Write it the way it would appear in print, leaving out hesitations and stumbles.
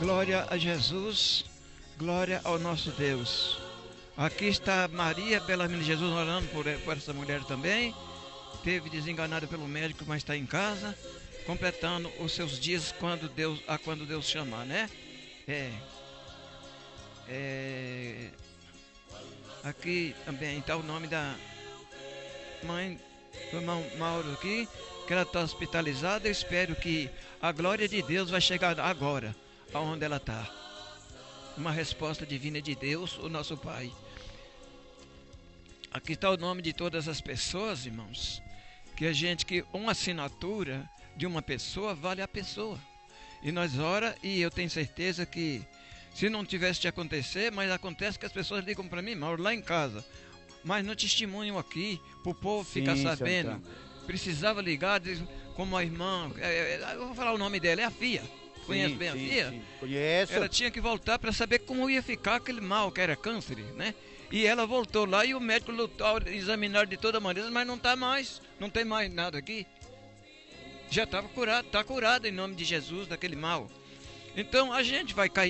Glória a Jesus, glória ao nosso Deus. Aqui está Maria, pela mãe de Jesus, orando por essa mulher também. Teve desenganada pelo médico, mas está em casa, completando os seus dias quando Deus chamar, né? Aqui também está o nome da mãe do irmão Mauro aqui, que ela está hospitalizada. Eu espero que a glória de Deus vai chegar agora, aonde ela está. Uma resposta divina de Deus, o nosso Pai. Aqui está o nome de todas as pessoas, irmãos, que uma assinatura de uma pessoa vale a pessoa. E nós ora, e eu tenho certeza que se não tivesse de acontecer, mas acontece que as pessoas ligam para mim, Mauro, lá em casa, mas no testemunho aqui, para o povo ficar sabendo. Precisava ligar, como a irmã, eu vou falar o nome dela, é a Fia. Conhece bem a Fia? Sim, conheço. Ela tinha que voltar para saber como ia ficar aquele mal, que era câncer, né? E ela voltou lá e o médico lutou, examinar de toda maneira, mas não está mais, não tem mais nada aqui. Já estava curado, está curado em nome de Jesus daquele mal. Então a gente vai cair